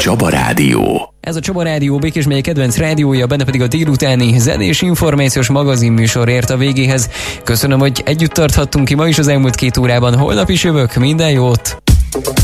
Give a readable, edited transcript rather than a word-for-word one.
Csaba Rádió. Ez a Csaba Rádió Békés megye kedvenc rádiója, benne pedig a délutáni zenés információs magazinműsor ért a végéhez. Köszönöm, hogy együtt tarthattunk ki ma is az elmúlt 2 órában. Holnap is jövök, minden jót!